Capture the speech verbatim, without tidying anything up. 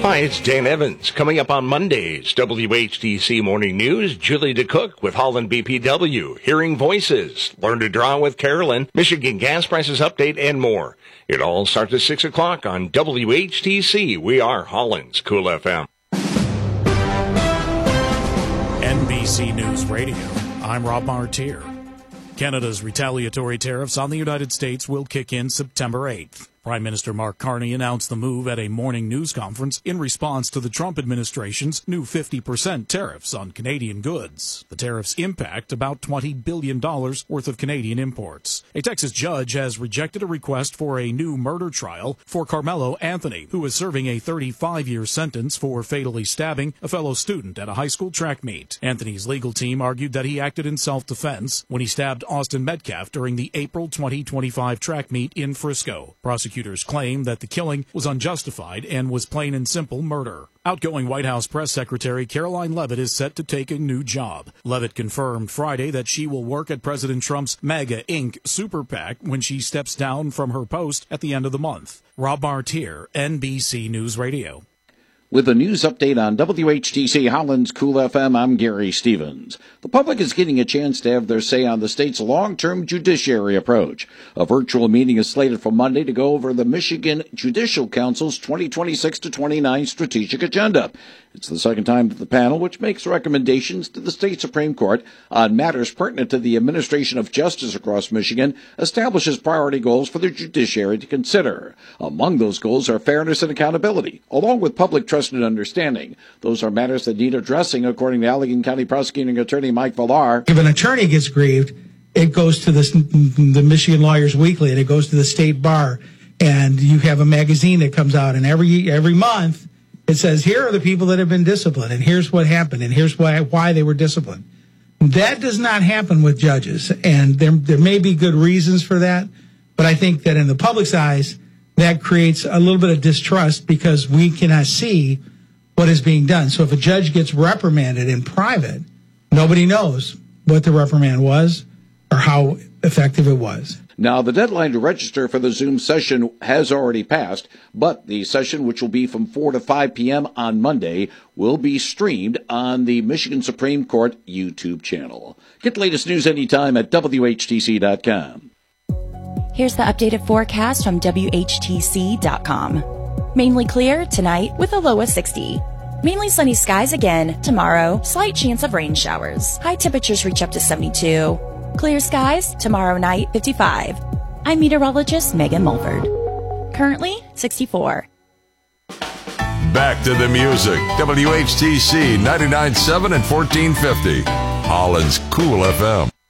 Hi, it's Dan Evans. Coming up on Monday's W H T C Morning News, Julie DeCook with Holland B P W, Hearing Voices, Learn to Draw with Carolyn, Michigan Gas Prices Update, and more. It all starts at six o'clock on W H T C. We are Holland's Cool F M. N B C News Radio. I'm Rob Martier. Canada's retaliatory tariffs on the United States will kick in September eighth. Prime Minister Mark Carney announced the move at a morning news conference in response to the Trump administration's new fifty percent tariffs on Canadian goods. The tariffs impact about twenty billion dollars worth of Canadian imports. A Texas judge has rejected a request for a new murder trial for Carmelo Anthony, who is serving a thirty-five year sentence for fatally stabbing a fellow student at a high school track meet. Anthony's legal team argued that he acted in self-defense when he stabbed Austin Metcalf during the April twenty twenty-five track meet in Frisco. Prosecutors claim that the killing was unjustified and was plain and simple murder. Outgoing White House Press Secretary Caroline Leavitt is set to take a new job. Leavitt confirmed Friday that she will work at President Trump's MAGA Incorporated super PAC when she steps down from her post at the end of the month. Rob Martier, N B C News Radio. With a news update on W H T C Holland's Cool F M, I'm Gary Stevens. The public is getting a chance to have their say on the state's long-term judiciary approach. A virtual meeting is slated for Monday to go over the Michigan Judicial Council's twenty twenty-six to twenty-nine strategic agenda. It's the second time that the panel, which makes recommendations to the state Supreme Court on matters pertinent to the administration of justice across Michigan, establishes priority goals for the judiciary to consider. Among those goals are fairness and accountability, along with public trust and understanding. Those are matters that need addressing, according to Allegheny County Prosecuting Attorney Mike Villar. If an attorney gets grieved, it goes to the, the Michigan Lawyers Weekly, and it goes to the state bar, and you have a magazine that comes out, and every every month it says, here are the people that have been disciplined, and here's what happened, and here's why why they were disciplined. That does not happen with judges, and there there may be good reasons for that, but I think that in the public's eyes, that creates a little bit of distrust because we cannot see what is being done. So if a judge gets reprimanded in private, nobody knows what the reprimand was or how effective it was. Now, the deadline to register for the Zoom session has already passed, but the session, which will be from four to five p.m. on Monday, will be streamed on the Michigan Supreme Court YouTube channel. Get the latest news anytime at W H T C dot com. Here's the updated forecast from W H T C dot com. Mainly clear tonight with a low of sixty. Mainly sunny skies again tomorrow. Slight chance of rain showers. High temperatures reach up to seventy-two. Clear skies tomorrow night, fifty-five. I'm meteorologist Megan Mulford. Currently, sixty-four. Back to the music. W H T C ninety-nine point seven and fourteen fifty. Holland's Cool F M.